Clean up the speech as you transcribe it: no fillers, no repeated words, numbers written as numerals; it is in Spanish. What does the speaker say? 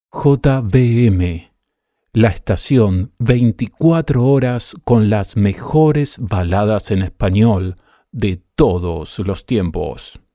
JBM, la estación 24 horas con las mejores baladas en español de todos los tiempos.